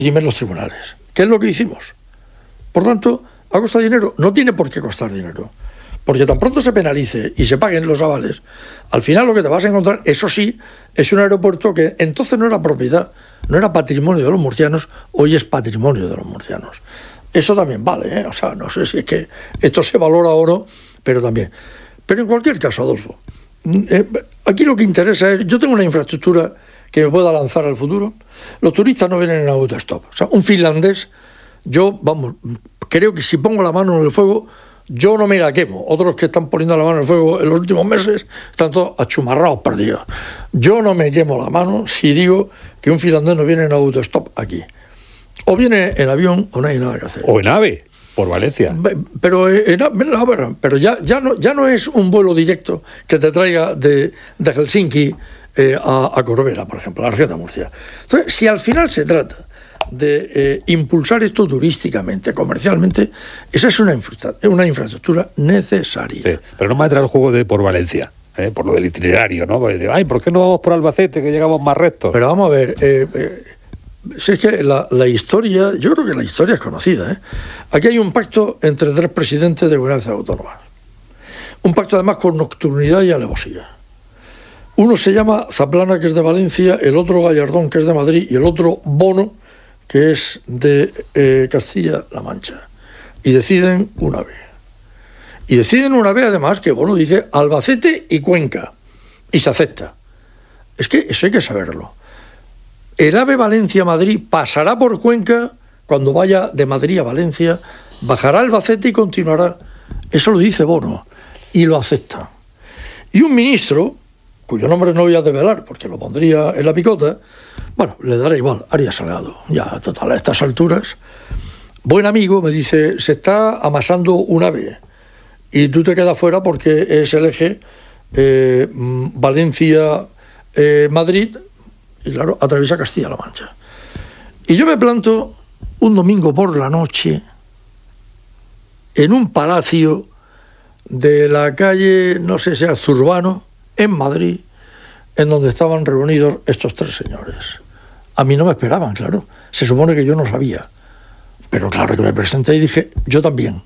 dirimen los tribunales. ¿Qué es lo que hicimos? Por tanto, ¿ha costado dinero? No tiene por qué costar dinero. Porque tan pronto se penalice y se paguen los avales, al final lo que te vas a encontrar, eso sí, es un aeropuerto que entonces no era propiedad, no era patrimonio de los murcianos, hoy es patrimonio de los murcianos. Eso también vale, ¿eh? O sea, no sé si es que esto se valora o no, pero también. Pero en cualquier caso, Adolfo, aquí lo que interesa es, yo tengo una infraestructura que me pueda lanzar al futuro. Los turistas no vienen en autostop. O sea, un finlandés, creo que si pongo la mano en el fuego, yo no me la quemo. Otros que están poniendo la mano en el fuego en los últimos meses están todos achumarrados, perdidos. Yo no me quemo la mano si digo que un finlandés no viene en autostop aquí. O viene en avión o no hay nada que hacer. O en AVE, por Valencia. Pero ya no es un vuelo directo que te traiga de Helsinki a Corbera, por ejemplo, a Argenta-Murcia. Entonces, si al final se trata de impulsar esto turísticamente, comercialmente, esa es una infraestructura necesaria. Sí, pero no me entra el juego de por Valencia, por lo del itinerario, ¿no? ¿Por qué no vamos por Albacete, que llegamos más rectos? Pero vamos a ver, si es que la historia, yo creo que la historia es conocida, ¿eh? Aquí hay un pacto entre 3 presidentes de comunidades autónomas. Un pacto además con nocturnidad y alevosía. Uno se llama Zaplana, que es de Valencia, el otro Gallardón, que es de Madrid, y el otro Bono, que es de Castilla-La Mancha. Y deciden un AVE. Y deciden un AVE, además, que Bono dice Albacete y Cuenca. Y se acepta. Es que eso hay que saberlo. El AVE Valencia-Madrid pasará por Cuenca cuando vaya de Madrid a Valencia, bajará a Albacete y continuará. Eso lo dice Bono. Y lo acepta. Y un ministro, cuyo nombre no voy a develar porque lo pondría en la picota, bueno, le dará igual, Arias Salgado, ya total a estas alturas, buen amigo, me dice, se está amasando un AVE y tú te quedas fuera porque es el eje Valencia-Madrid y claro, atraviesa Castilla-La Mancha. Y yo me planto un domingo por la noche en un palacio de la calle, no sé si era Zurbano, en Madrid, en donde estaban reunidos estos 3 señores. A mí no me esperaban, claro. Se supone que yo no sabía. Pero claro que me presenté y dije, yo también,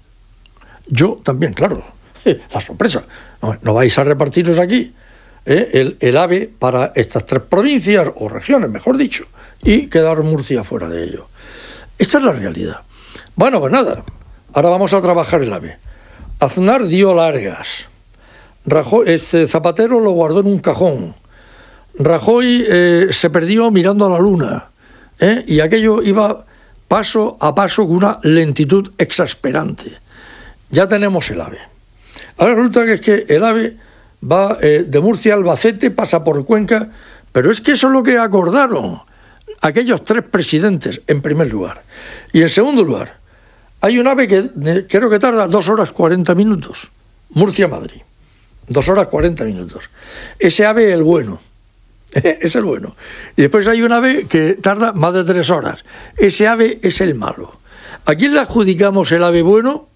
claro. La sorpresa. No vais a repartiros aquí el AVE para estas 3 provincias, o regiones, mejor dicho, y quedar Murcia fuera de ello. Esta es la realidad. Bueno, pues nada, ahora vamos a trabajar el AVE. Aznar dio largas. Zapatero lo guardó en un cajón. Rajoy se perdió mirando a la luna, y aquello iba paso a paso con una lentitud exasperante. Ya tenemos el AVE. Ahora resulta que es que el AVE va de Murcia a Albacete, pasa por Cuenca, pero es que eso es lo que acordaron aquellos 3 presidentes, en primer lugar. Y en segundo lugar, hay un AVE que creo que tarda 2 horas 40 minutos, Murcia-Madrid. 2 horas 40 minutos. Ese AVE es el bueno. Es el bueno. Y después hay un AVE que tarda más de 3 horas. Ese AVE es el malo. ¿A quién le adjudicamos el AVE bueno?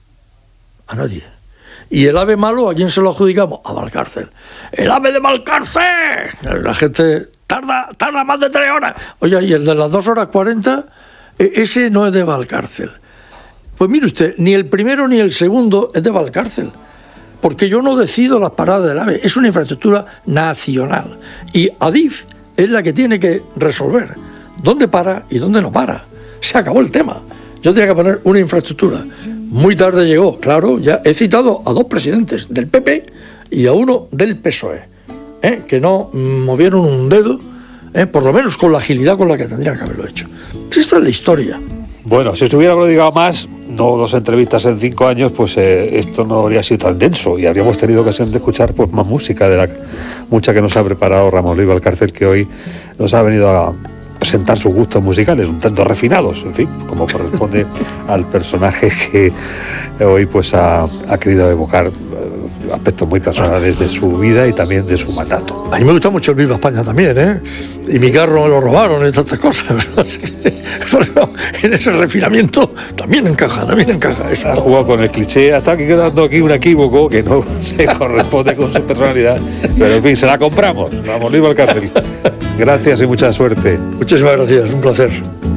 A nadie. ¿Y el AVE malo a quién se lo adjudicamos? A Valcárcel. ¡El AVE de Valcárcel! La gente tarda más de 3 horas. Oye, y el de las 2 horas 40, ese no es de Valcárcel. Pues mire usted, ni el primero ni el segundo es de Valcárcel. Porque yo no decido las paradas del AVE, es una infraestructura nacional. Y Adif es la que tiene que resolver dónde para y dónde no para. Se acabó el tema. Yo tenía que poner una infraestructura. Muy tarde llegó, claro, ya he citado a 2 presidentes del PP y a uno del PSOE, que no movieron un dedo, por lo menos con la agilidad con la que tendrían que haberlo hecho. Esta es la historia. Bueno, si estuviera prodigado más, no 2 entrevistas en 5 años, pues esto no habría sido tan denso y habríamos tenido ocasión de escuchar pues más música, de la mucha que nos ha preparado Ramón Luis Valcárcel, que hoy nos ha venido a presentar sus gustos musicales, un tanto refinados, en fin, como corresponde al personaje que hoy pues ha querido evocar aspectos muy personales de su vida y también de su mandato. A mí me gusta mucho el Viva España también, y mi carro me lo robaron y estas cosas. En ese refinamiento también encaja. Ha jugado con el cliché, hasta aquí quedando aquí un equívoco que no se corresponde con su personalidad, pero en fin, se la compramos. Vamos, Luis Valcárcel. Gracias y mucha suerte. Muchísimas gracias, un placer.